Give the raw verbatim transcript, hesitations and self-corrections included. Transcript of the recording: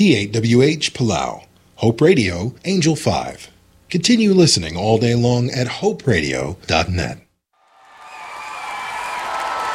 T eight W H Palau, Hope Radio, Angel five. Continue listening all day long at hope radio dot net.